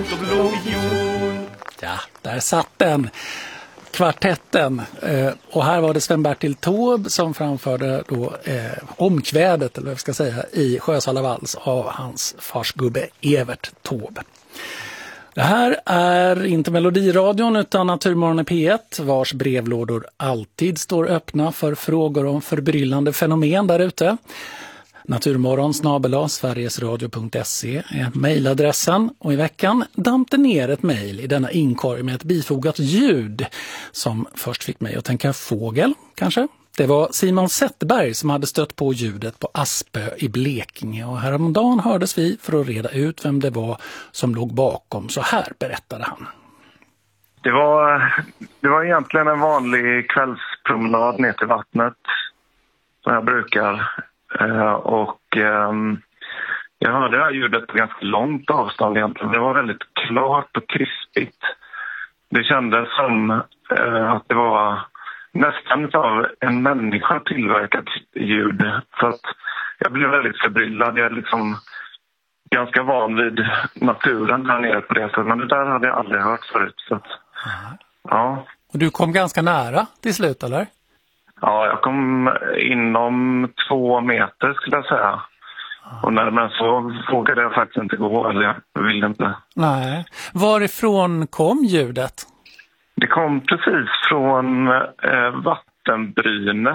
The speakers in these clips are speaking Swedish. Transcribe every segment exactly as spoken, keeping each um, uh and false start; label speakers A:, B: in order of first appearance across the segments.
A: Ja, där satt den. Kvartetten. Eh, och här var det Sven-Bertil Taube som framförde då eh, omkvädet, eller vad jag ska säga, i Sjösala vals av hans farsgubbe Evert Taube. Det här är inte Melodiradion utan Naturmorgon i P ett, vars brevlådor alltid står öppna för frågor om förbryllande fenomen där ute. Naturmorgon snabel-a sverigesradio punkt se är mejladressen, och i veckan damp det ner ett mejl i denna inkorg med ett bifogat ljud som först fick mig att tänka fågel, kanske. Det var Simon Zetterberg som hade stött på ljudet på Aspö i Blekinge, och häromdagen hördes vi för att reda ut vem det var som låg bakom. Så här berättade han.
B: Det var, det var egentligen en vanlig kvällspromenad ner till vattnet som jag brukar. Uh, och um, jag hörde det här ljudet på ganska långt avstånd egentligen. Det var väldigt klart och krispigt. Det kändes som uh, att det var nästan av en människa tillverkat ljud. Så att jag blev väldigt förbryllad. Jag är liksom ganska van vid naturen där nere på det sättet. Men det där hade jag aldrig hört förut. Så att, ja.
A: Och du kom ganska nära till slut, eller?
B: Ja, jag kom inom två meter skulle jag säga. Och närmare så vågade jag faktiskt inte gå, eller jag ville inte.
A: Nej. Varifrån kom ljudet?
B: Det kom precis från eh, vattenbrynet.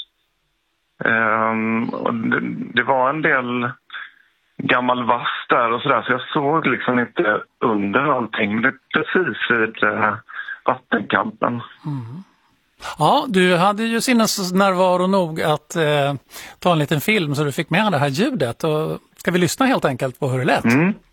B: Um, och det, det var en del gammal vass där och sådär, så jag såg liksom inte under allting. Men det är precis vid eh, vattenkanten.
A: Mm. Ja, du hade ju sinnesnärvaro nog att eh, ta en liten film så du fick med det här ljudet. Och ska vi lyssna helt enkelt på hur det lät?
B: Mm.